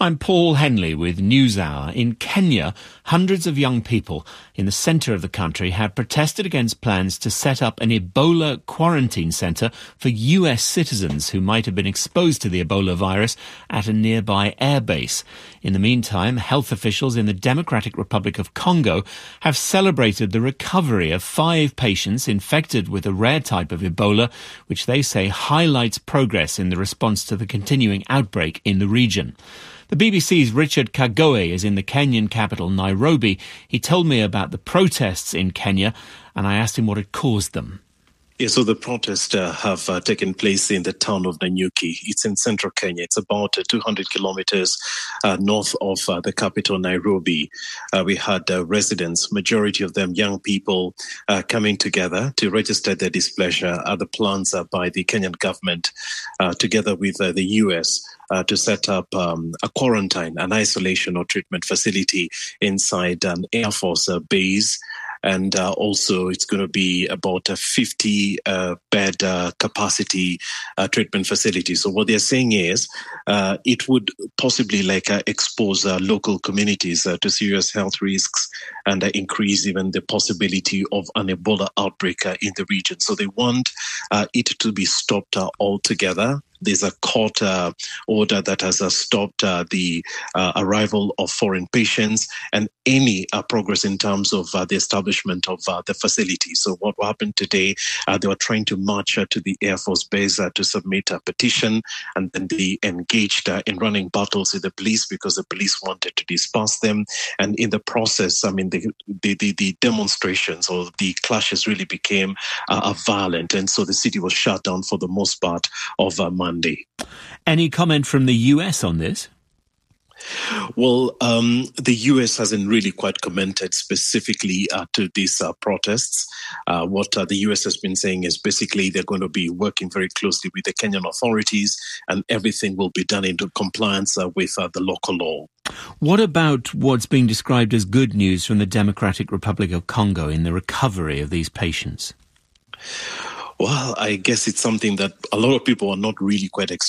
I'm Paul Henley with NewsHour. In Kenya, hundreds of young people in the centre of the country have protested against plans to set up an Ebola quarantine centre for US citizens who might have been exposed to the Ebola virus at a nearby airbase. In the meantime, health officials in the Democratic Republic of Congo have celebrated the recovery of 5 patients infected with a rare type of Ebola, which they say highlights progress in the response to the continuing outbreak in the region. The BBC's Richard Kagoe is in the Kenyan capital, Nairobi. He told me about the protests in Kenya, and I asked him what had caused them. Yeah, so the protests have taken place in the town of Nanyuki. It's in central Kenya. It's about 200 kilometers north of the capital, Nairobi. We had residents, majority of them young people, coming together to register their displeasure at the plans by the Kenyan government, together with the US, to set up a quarantine, an isolation or treatment facility inside an Air Force base. And also it's going to be about a 50-bed capacity treatment facility. So what they're saying is it would possibly expose local communities to serious health risks and increase even the possibility of an Ebola outbreak in the region. So they want it to be stopped altogether. There's a court order that has stopped the arrival of foreign patients and any progress in terms of the establishment of the facility. So what happened today, they were trying to march to the Air Force Base to submit a petition, and then they engaged in running battles with the police because the police wanted to disperse them. And in the process, I mean, the demonstrations or the clashes really became violent. And so the city was shut down for the most part of Monday. Any comment from the US on this? Well, the US hasn't really quite commented specifically to these protests. What the US has been saying is basically they're going to be working very closely with the Kenyan authorities and everything will be done into compliance with the local law. What about what's being described as good news from the Democratic Republic of Congo in the recovery of these patients? Well, I guess it's something that a lot of people are not really quite expecting.